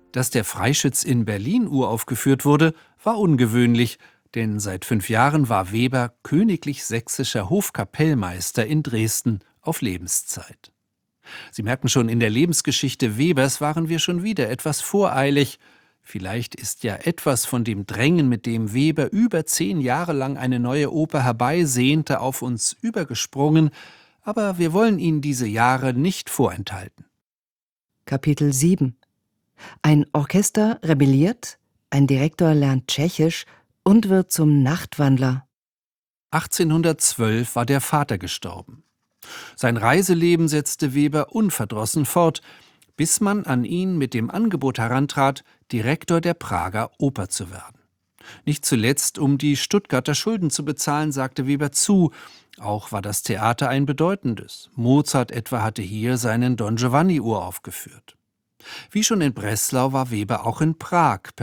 Dass der Freischütz in Berlin uraufgeführt wurde, war ungewöhnlich, denn seit 5 Jahren war Weber königlich sächsischer Hofkapellmeister in Dresden auf Lebenszeit. Sie merken schon, in der Lebensgeschichte Webers waren wir schon wieder etwas voreilig. Vielleicht ist ja etwas von dem Drängen, mit dem Weber über 10 Jahre lang eine neue Oper herbeisehnte, auf uns übergesprungen, aber wir wollen Ihnen diese Jahre nicht vorenthalten. Kapitel 7. Ein Orchester rebelliert, ein Direktor lernt Tschechisch und wird zum Nachtwandler. 1812 war der Vater gestorben. Sein Reiseleben setzte Weber unverdrossen fort, bis man an ihn mit dem Angebot herantrat, Direktor der Prager Oper zu werden. Nicht zuletzt, um die Stuttgarter Schulden zu bezahlen, sagte Weber zu. Auch war das Theater ein bedeutendes. Mozart etwa hatte hier seinen Don Giovanni uraufgeführt. Wie schon in Breslau war Weber auch in Prag